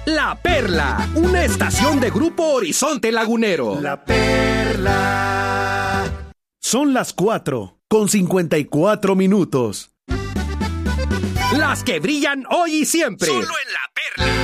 La Perla, una estación de Grupo Horizonte Lagunero. La Perla. Son las 4:54. Las que brillan hoy y siempre. Solo en La Perla.